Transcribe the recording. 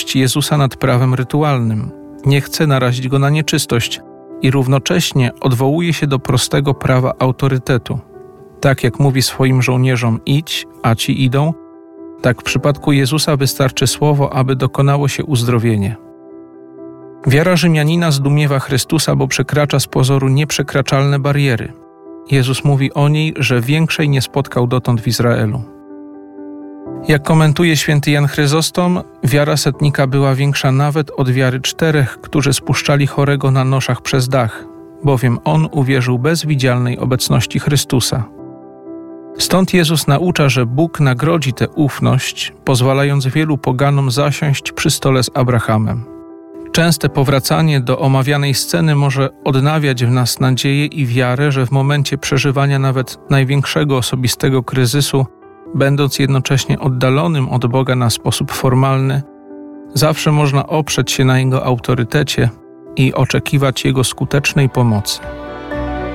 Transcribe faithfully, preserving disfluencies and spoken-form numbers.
wyższość Jezusa nad prawem rytualnym. Nie chce narazić go na nieczystość i równocześnie odwołuje się do prostego prawa autorytetu. Tak jak mówi swoim żołnierzom idź, a ci idą, tak w przypadku Jezusa wystarczy słowo, aby dokonało się uzdrowienie. Wiara Rzymianina zdumiewa Chrystusa, bo przekracza z pozoru nieprzekraczalne bariery. Jezus mówi o niej, że większej nie spotkał dotąd w Izraelu. Jak komentuje święty Jan Chryzostom, wiara setnika była większa nawet od wiary czterech, którzy spuszczali chorego na noszach przez dach, bowiem on uwierzył bez widzialnej obecności Chrystusa. Stąd Jezus naucza, że Bóg nagrodzi tę ufność, pozwalając wielu poganom zasiąść przy stole z Abrahamem. Częste powracanie do omawianej sceny może odnawiać w nas nadzieję i wiarę, że w momencie przeżywania nawet największego osobistego kryzysu, będąc jednocześnie oddalonym od Boga na sposób formalny, zawsze można oprzeć się na Jego autorytecie i oczekiwać Jego skutecznej pomocy.